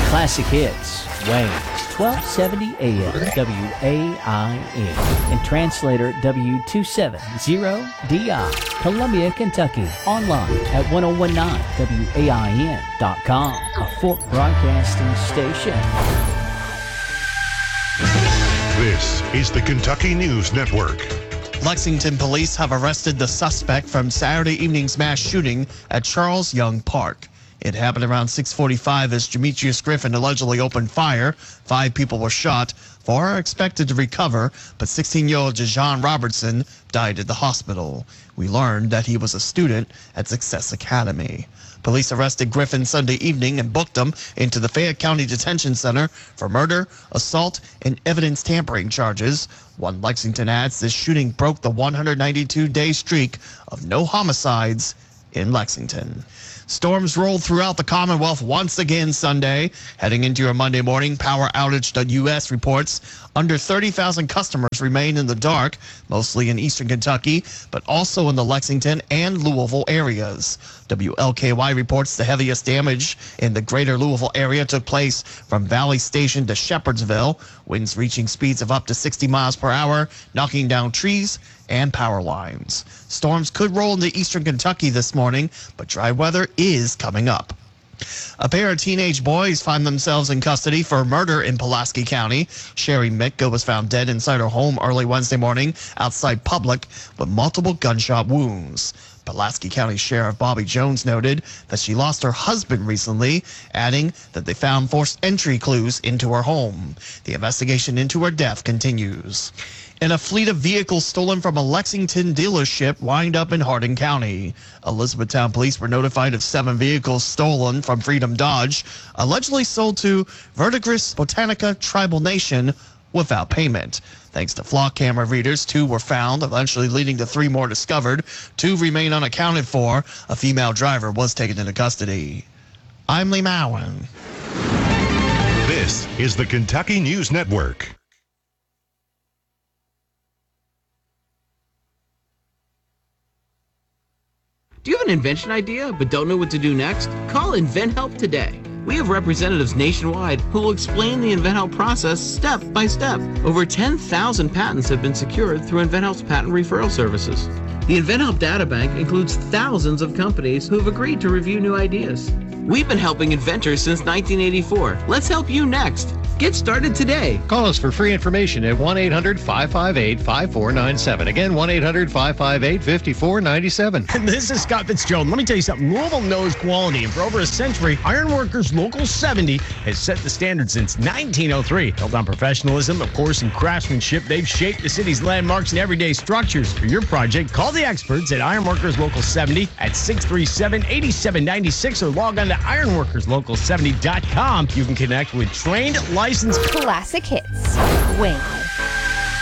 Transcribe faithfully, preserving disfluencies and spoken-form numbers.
Classic Hits, Wayne's, twelve seventy A M, W A I N, and translator W two seventy D I, Columbia, Kentucky. Online at ten nineteen W A I N dot com, a Fort Broadcasting station. This is the Kentucky News Network. Lexington police have arrested the suspect from Saturday evening's mass shooting at Charles Young Park. It happened around six forty-five as Demetrius Griffin allegedly opened fire. Five people were shot. Four are expected to recover, but sixteen-year-old Jajon Robertson died at the hospital. We learned that he was a student at Success Academy. Police arrested Griffin Sunday evening and booked him into the Fayette County Detention Center for murder, assault, and evidence tampering charges. One Lexington adds this shooting broke the one hundred ninety-two day streak of no homicides in Lexington. Storms rolled throughout the Commonwealth once again Sunday. Heading into your Monday morning, Power Outage dot U S reports under thirty thousand customers remain in the dark, mostly in eastern Kentucky, but also in the Lexington and Louisville areas. W L K Y reports the heaviest damage in the greater Louisville area took place from Valley Station to Shepherdsville, winds reaching speeds of up to sixty miles per hour, knocking down trees and power lines. Storms could roll into eastern Kentucky this morning, but dry weather is coming up. A pair of teenage boys find themselves in custody for murder in Pulaski County. Sherry Mitka was found dead inside her home early Wednesday morning outside Public with multiple gunshot wounds. Pulaski County Sheriff Bobby Jones noted that she lost her husband recently, adding that they found forced entry clues into her home. The investigation into her death continues. And a fleet of vehicles stolen from a Lexington dealership wind up in Hardin County. Elizabethtown police were notified of seven vehicles stolen from Freedom Dodge, allegedly sold to Verdigris Botanica Tribal Nation without payment. Thanks to flock camera readers, two were found, eventually leading to three more discovered. Two remain unaccounted for. A female driver was taken into custody. I'm Lee Mowen. This is the Kentucky News Network. Do you have an invention idea but don't know what to do next? Call InventHelp today. We have representatives nationwide who will explain the InventHelp process step by step. Over ten thousand patents have been secured through InventHelp's patent referral services. The InventHelp data bank includes thousands of companies who have agreed to review new ideas. We've been helping inventors since nineteen eighty-four. Let's help you next. Get started today. Call us for free information at one eight hundred five five eight five four nine seven. Again, one eight hundred five five eight five four nine seven. This is Scott Fitzgerald. Let me tell you something. Louisville knows quality, and for over a century, Ironworkers Local seventy has set the standard since nineteen oh three. Built on professionalism, of course, and craftsmanship, they've shaped the city's landmarks and everyday structures. For your project, call the experts at Ironworkers Local seventy at six three seven, eight seven nine six or log on to ironworkers local seventy dot com. You can connect with trained, licensed Classic Hits. Wayne.